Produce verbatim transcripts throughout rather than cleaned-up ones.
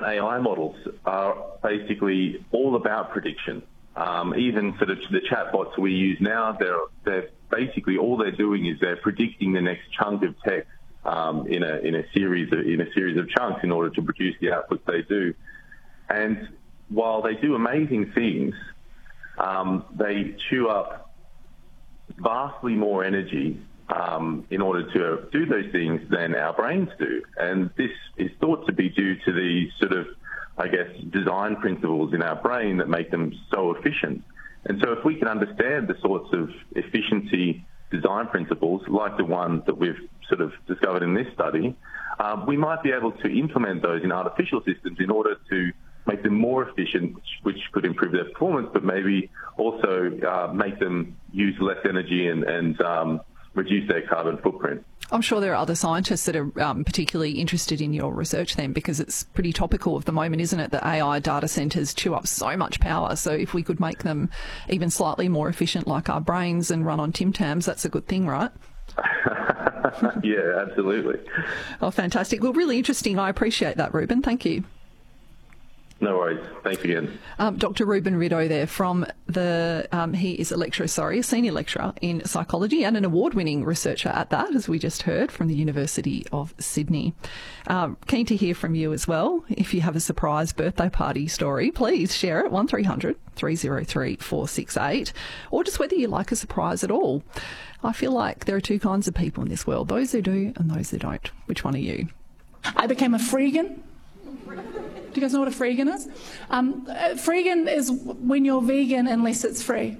A I models are basically all about prediction. Um, even sort of the chatbots we use now, they're, they're basically all they're doing is they're predicting the next chunk of text um, in a in a series of, in a series of chunks in order to produce the outputs they do. And while they do amazing things, um, they chew up vastly more energy um, in order to do those things than our brains do. And this is thought to be due to the sort of, I guess, design principles in our brain that make them so efficient. And so if we can understand the sorts of efficiency design principles, like the ones that we've sort of discovered in this study, uh, we might be able to implement those in artificial systems in order to make them more efficient, which, which could improve their performance, but maybe also uh, make them use less energy and, and um, reduce their carbon footprint. I'm sure there are other scientists that are um, particularly interested in your research then, because it's pretty topical at the moment, isn't it, that A I data centres chew up so much power. So if we could make them even slightly more efficient like our brains and run on Tim Tams, that's a good thing, right? Yeah, absolutely. Oh, fantastic. Well, really interesting. I appreciate that, Ruben. Thank you. No worries. Thanks again. Um, Doctor Ruben Rideau there from the, um, he is a lecturer, sorry, a senior lecturer in psychology and an award-winning researcher at that, as we just heard, from the University of Sydney. Um, keen to hear from you as well. If you have a surprise birthday party story, please share it, one three hundred, three oh three, four six eight, or just whether you like a surprise at all. I feel like there are two kinds of people in this world, those who do and those who don't. Which one are you? I became a freegan. Do you guys know what a freegan is? Um, a freegan is when you're vegan unless it's free.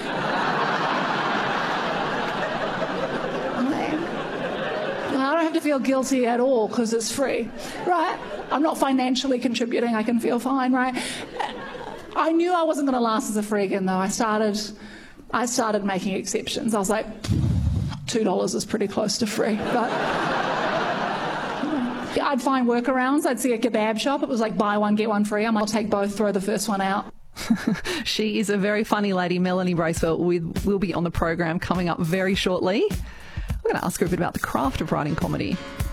I don't have to feel guilty at all because it's free, right? I'm not financially contributing. I can feel fine, right? I knew I wasn't going to last as a freegan, though. I started, I started making exceptions. I was like, two dollars is pretty close to free, but... I'd find workarounds. I'd see a kebab shop. It was like buy one, get one free. I might take both, throw the first one out. She is a very funny lady, Melanie Bracewell. We will be on the program coming up very shortly. I'm going to ask her a bit about the craft of writing comedy.